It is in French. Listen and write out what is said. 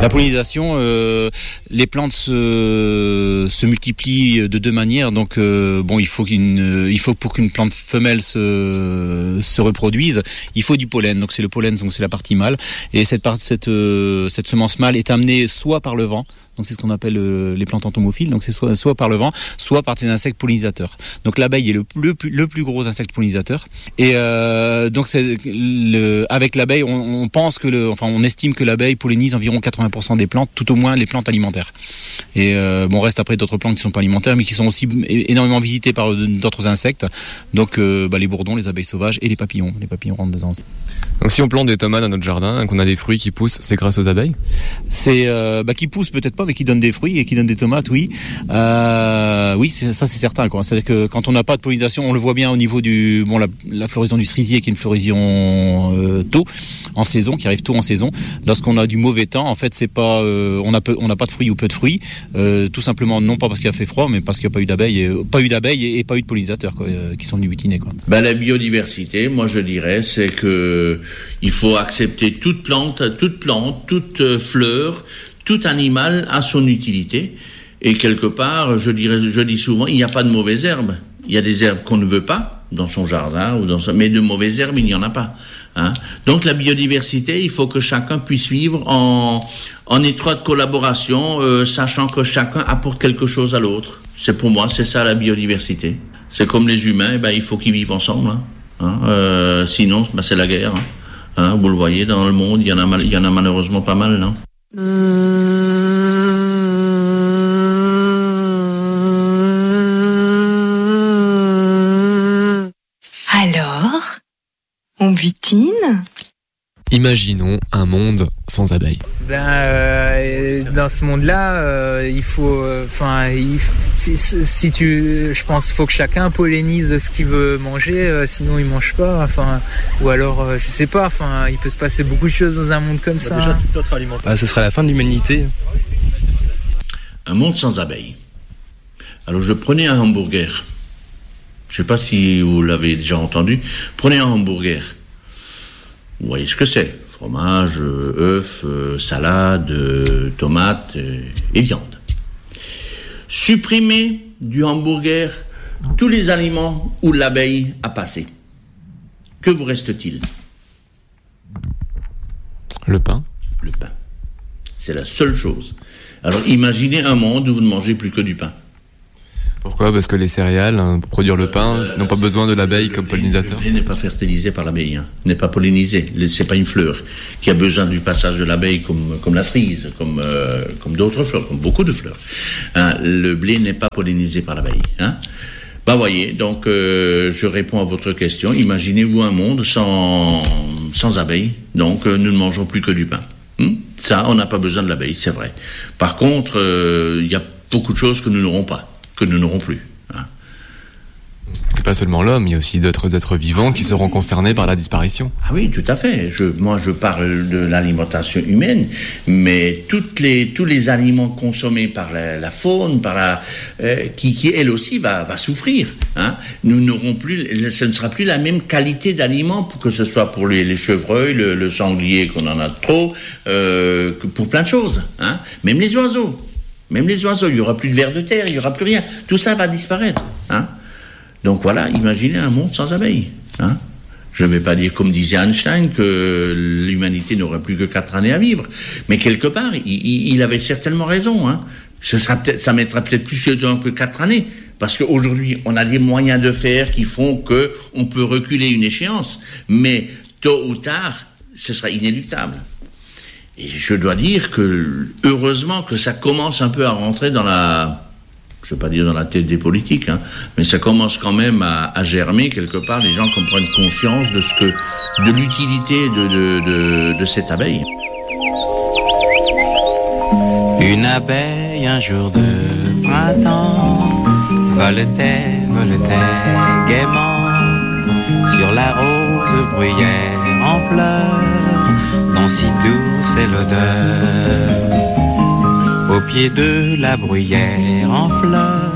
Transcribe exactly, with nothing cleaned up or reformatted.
La pollinisation, euh, les plantes se, se multiplient de deux manières. Donc, euh, bon, il faut qu'une, il faut pour qu'une plante femelle se, se reproduise, il faut du pollen. Donc, c'est le pollen, donc c'est la partie mâle. Et cette part, cette, euh, cette semence mâle est amenée soit par le vent. Donc c'est ce qu'on appelle euh, les plantes entomophiles. Donc c'est soit, soit par le vent, soit par des insectes pollinisateurs. Donc l'abeille est le, le, plus, le plus gros insecte pollinisateur. Et euh, donc c'est le, avec l'abeille, on, on pense que le, enfin on estime que l'abeille pollinise environ quatre-vingts pour cent des plantes, tout au moins les plantes alimentaires. Et euh, bon, reste après d'autres plantes qui sont pas alimentaires, mais qui sont aussi énormément visitées par d'autres insectes. Donc euh, bah, les bourdons, les abeilles sauvages et les papillons. Les papillons rentrent dedans. Donc si on plante des tomates dans notre jardin, qu'on a des fruits qui poussent, c'est grâce aux abeilles ? C'est euh, bah, qui poussent peut-être pas, mais qui donnent des fruits et qui donnent des tomates, oui. Euh, oui, c'est, ça c'est certain, quoi. C'est-à-dire que quand on n'a pas de pollinisation, on le voit bien au niveau du bon la, la floraison du cerisier, qui est une floraison euh, tôt en saison, qui arrive tôt en saison. Lorsqu'on a du mauvais temps, en fait, c'est pas euh, on a peu, on n'a pas de fruits ou peu de fruits, euh, tout simplement non pas parce qu'il a fait froid, mais parce qu'il n'y a pas eu d'abeilles, et, pas eu d'abeilles et, et pas eu de pollinisateurs, quoi, euh, qui sont venus butiner, quoi. Ben, la biodiversité, moi je dirais, c'est que il faut accepter toute plante, toute plante, toute fleur, tout animal a son utilité. Et quelque part, je dirais, je dis souvent, il n'y a pas de mauvaises herbes. Il y a des herbes qu'on ne veut pas dans son jardin ou dans son, mais de mauvaises herbes, il n'y en a pas. Hein. Donc la biodiversité, il faut que chacun puisse vivre en, en étroite collaboration, euh, sachant que chacun apporte quelque chose à l'autre. C'est pour moi, c'est ça la biodiversité. C'est comme les humains, ben il faut qu'ils vivent ensemble. Hein. Hein. Euh, sinon, ben, c'est la guerre. Hein. Hein, vous le voyez dans le monde, il y en a mal, il y en a malheureusement pas mal, non? Alors, on butine? Imaginons un monde sans abeilles. Ben, euh, dans ce monde-là, euh, il faut, enfin, euh, si, si tu, je pense, il faut que chacun pollinise ce qu'il veut manger, euh, sinon il mange pas. Enfin, ou alors, euh, je sais pas. Enfin, il peut se passer beaucoup de choses dans un monde comme bah, ça. Déjà, toute notre alimentation. Ah, ce serait la fin de l'humanité. Un monde sans abeilles. Alors, je prenais un hamburger. Je sais pas si vous l'avez déjà entendu. Prenez un hamburger. Vous voyez ce que c'est. Fromage, œufs, euh, salade, euh, tomates euh, et viande. Supprimez du hamburger tous les aliments où l'abeille a passé. Que vous reste-t-il ? Le pain. Le pain. C'est la seule chose. Alors imaginez un monde où vous ne mangez plus que du pain. Pourquoi ? Parce que les céréales, hein, pour produire le pain, euh, n'ont pas besoin de l'abeille comme pollinisateur. Le blé n'est pas fertilisé par l'abeille, hein, n'est pas pollinisé. C'est pas une fleur qui a besoin du passage de l'abeille comme comme la cerise, comme euh, comme d'autres fleurs, comme beaucoup de fleurs. Hein, le blé n'est pas pollinisé par l'abeille. Hein. Bah voyez, donc euh, je réponds à votre question. Imaginez-vous un monde sans sans abeilles. Donc euh, nous ne mangeons plus que du pain. Hum Ça, on n'a pas besoin de l'abeille, c'est vrai. Par contre, il euh, y a beaucoup de choses que nous n'aurons pas. Que nous n'aurons plus. Hein. Et pas seulement l'homme, il y a aussi d'autres êtres vivants qui seront concernés par la disparition. Ah oui, tout à fait. Je, moi, je parle de l'alimentation humaine, mais toutes les, tous les aliments consommés par la, la faune, par la, euh, qui, qui elle aussi va, va souffrir. Hein. Nous n'aurons plus, ce ne sera plus la même qualité d'aliments, pour que ce soit pour les, les chevreuils, le, le sanglier qu'on en a trop, euh, pour plein de choses. Hein. Même les oiseaux. Même les oiseaux, il n'y aura plus de vers de terre, il n'y aura plus rien. Tout ça va disparaître. Hein. Donc voilà, imaginez un monde sans abeilles. Hein. Je ne vais pas dire, comme disait Einstein, que l'humanité n'aurait plus que quatre années à vivre. Mais quelque part, il, il avait certainement raison. Hein. Ce sera peut-être, ça mettra peut-être plus de temps que quatre années. Parce qu'aujourd'hui, on a des moyens de faire qui font qu'on peut reculer une échéance. Mais tôt ou tard, ce sera inéluctable. Et je dois dire que, heureusement que ça commence un peu à rentrer dans la, je ne vais pas dire dans la tête des politiques, hein, mais ça commence quand même à, à germer quelque part. Les gens comprennent conscience de ce que, de l'utilité de, de, de, de cette abeille. Une abeille un jour de printemps voletait, voletait gaiement sur la rose bruyère en fleurs. Dont si douce est l'odeur, au pied de la bruyère en fleurs,